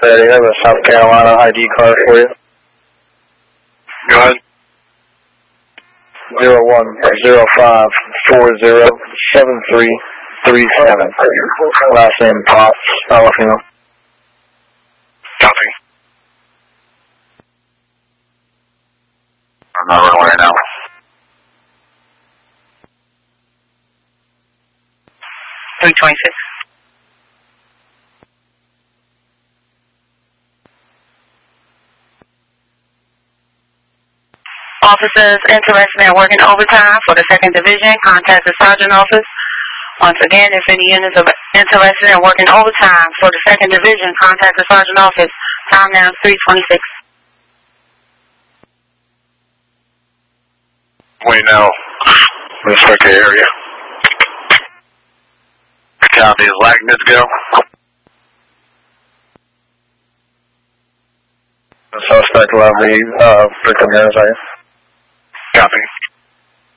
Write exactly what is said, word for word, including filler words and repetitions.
Ready, I have a South Carolina I D card for you. Go ahead. Zero one zero five four zero seven three three seven. Last name Potts, Alafino. Copy. I'm not running right now. three twenty-six. Officers interested in working overtime for the second Division, contact the Sergeant Office. Once again, if any units are interested in working overtime for the second Division, contact the Sergeant Office. Time now is three twenty-six. Wait now. Let's check the area. Copy. Is Latin good to go? The suspect will have the uh, victim here in a second. Copy.